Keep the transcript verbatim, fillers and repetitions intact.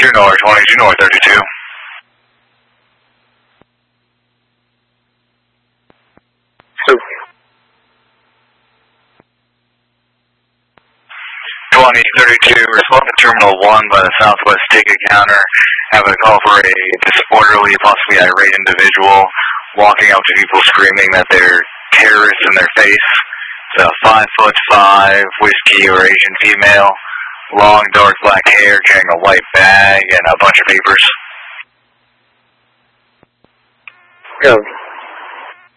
twenty-two North, twenty-two North, thirty-two. twenty thirty-two, respond to Terminal one by the Southwest ticket counter. Have a call for a disorderly, possibly irate individual walking up to people screaming that they're terrorists in their face. It's a five foot five, whiskey or Asian female, long dark black hair, carrying a white bag and a bunch of papers. Yeah.